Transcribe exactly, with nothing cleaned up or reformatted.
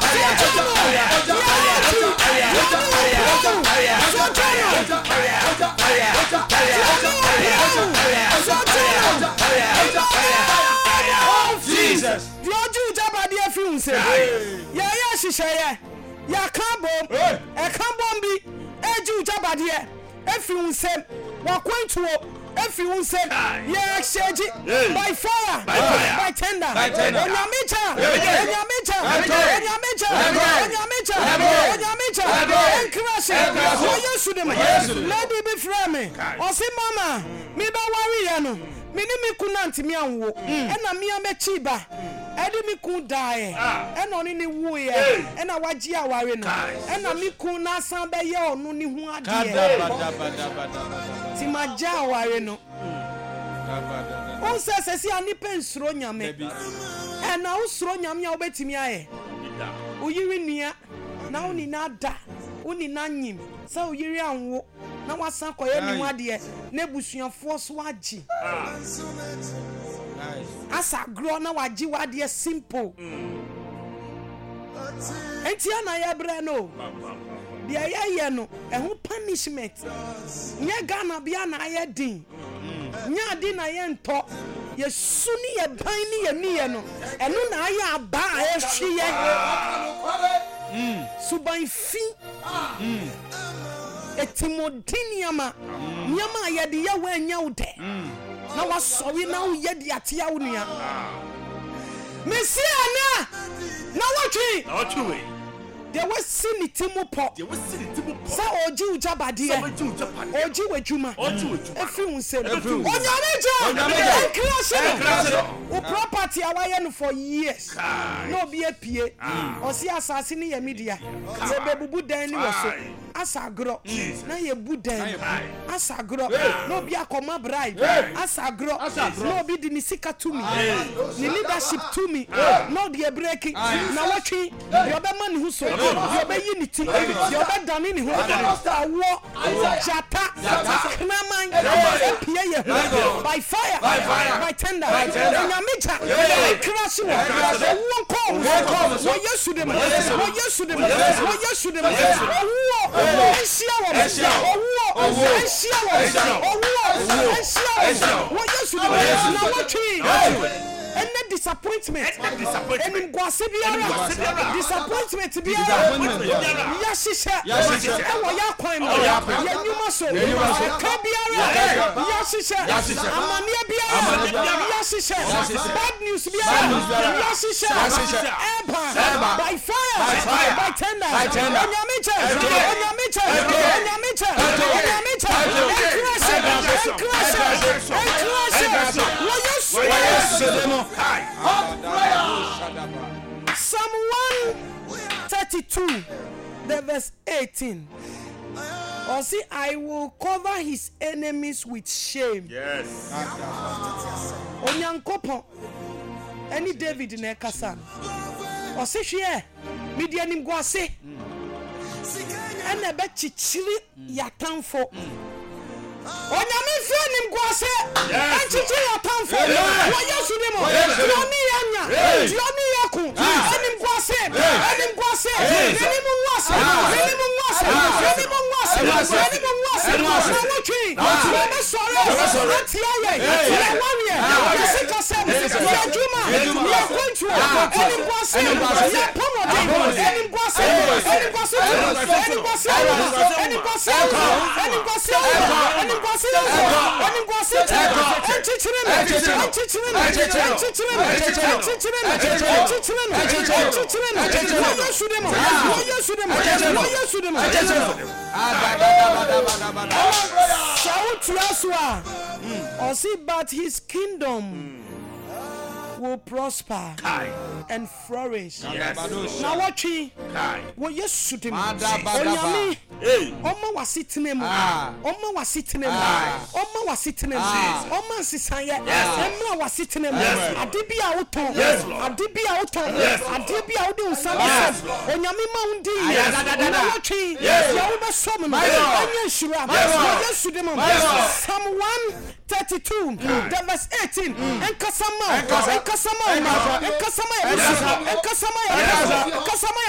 Jesus. Yoju jabadi efun se. Ya ya shiseye. Ya kan bom. E kan bom bi. Eju jabadi e. Efun se. Wa kwantuo. Efun se. Ya exchange by fire. By fire. By tender. By tender. Onyamicha. Onyamicha. Onyamicha. Onyamicha. Onyamicha. Enkrashe. Wo Yesu dem. Lady be frame. Osi mama. Mi ba wari ya no. Mini mi kunanti mi anwo ena mi amechi ba edi mi kun dae ena oni ni wu ye ena waji aware no ena mi kun na san be ye onu ni hu ade ti ma ja aware no on se se si ani pensuro nyame ena usuro nyame a obetimi aye uyiri nia na oni na da oni na nyim sa uyiri anwo na wasan koye ni ade na busuafo so agi asa gro na waji wade simple enti ana ya bre no dia ya ye no ehun punishment nya Ghana bia na ya din nya din na ye nto ye suni ye ban ni ye ni ye no enu na ya aba a ehwie mm suban fi mm etimodiniama nyama ya de ya wanya ude na wasori na uye de atia unia mesia na na watwi na watwi de wasi ni timu po de wasi ni timu po sa oji ujabade e oji wejuma efi unsem onyameja onyameja crash o property awaye no for years no be apie osi asase ni ye media ye bebubu dan ni woso asagro na ye budan asagro no be akoma bribe asagro no be di nisika to me ni leadership to me no dey breaking na watwi you be man who so you be unity you be dani ni hu awo jata knaman apie ye by fire by tender nyamija crash wo ko wo yesu dem wo yesu dem wo yesu dem wo Enshia wo owo enshia wo owo enshia wo yesu na watwi any disappointment any gwase biara disappointment biara ya shisha e wo ya kwan no ya nyuma so ka biara ya shisha amania biara ya shisha bad news biara ya shisha eba by fire by tender onyamicha onyamicha onyamicha onyamicha crash crash wo yesu Psalm one thirty-two, the verse eighteen. Or see, I will cover his enemies with shame. Yes. Onyankopo. Any David nekasan. Or see, she medianim guase. And a bet chichili yatanfo. Onyame fie nim guase anchichi atamfo wo yesu nim tioni anya tioni yaku nim guase nim guase nim wase nim wase nim wase nim wase nim wase nim sorry atia ye ya warrior yesika sem ya juma ya kwantu nim guase ya pomode nim guase nim guase nim guase nim guase nim guase nim guase Ani gwase anchichire me anchichire me anchichire me anchichire me anchichire me anchichire me anchichire me wo yesu dem wo yesu dem wo yesu dem shout yaswa or see but his kingdom will prosper and flourish. Yes. Now what he what you shoot him onyame Oma was sitting him Oma was sitting him Oma was sitting him Oma sisaye Emra was sitting him Adibi auto Adibi auto Adibi auto usama onyame ma undi na what he ya uba som no anya shura ya shoot him Psalm one thirty-two the verse eighteen enkasama enkasama enkasama enkasama enkasama